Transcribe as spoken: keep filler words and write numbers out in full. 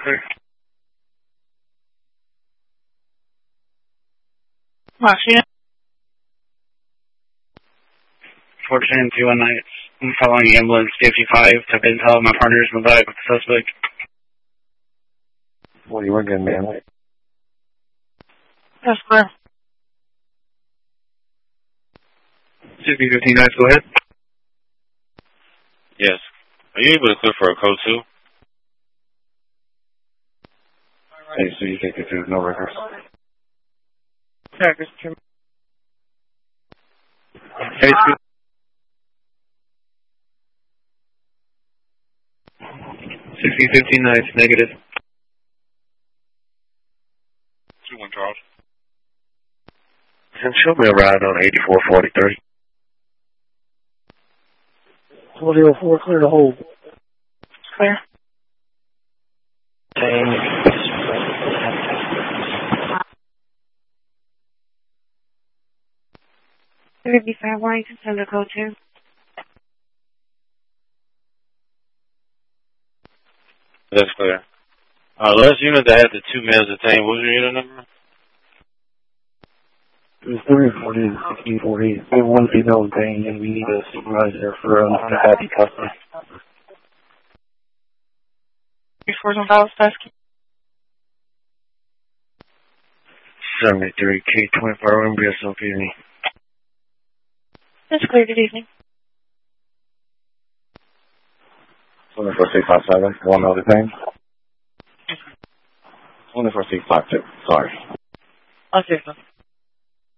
clear. Washington. four ten two one nine. I'm following ambulance fifty-five to Bentel. My partner's in the back with the suspect. Well, you were good, man. That's clear. sixty fifty-nine, go ahead. Yes. Are you able to clear for a code two? Hey, so you take it to no records. Records, Jim. Hey, sixty fifty-nine, it's negative. two one Charles. And show me a ride on eighty-four forty-three. forty oh four, clear the hold. Clear. fifty-five, Warrington, send a code two. That's clear. Uh, last unit that had the two males detained, what was your unit number? It was three forty and sixteen forty. We have one female detained and we need a supervisor for um, a happy customer. Before some files, Pesky. seventy-three K twenty-four M B S L P D. That's clear, good evening. twenty-four six five seven, one other thing. twenty-four six five two, sorry. I'll see you.